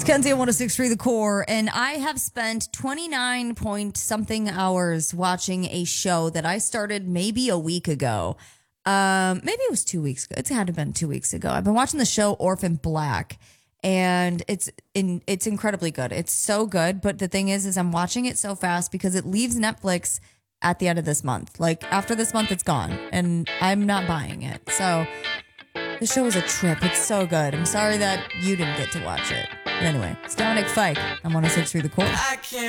Kenzie on 106.3 The Core, and I have spent 29 point something hours watching a show that I started maybe a week ago. Maybe it was 2 weeks ago. It had to have been 2 weeks ago. I've been watching the show Orphan Black, and it's incredibly good. It's so good, but the thing is I'm watching it so fast because it leaves Netflix at the end of this month. Like after this month, it's gone, and I'm not buying it. So the show is a trip. It's so good. I'm sorry that you didn't get to watch it. But anyway, it's Dominic Fike. I'm 106.3 The Core.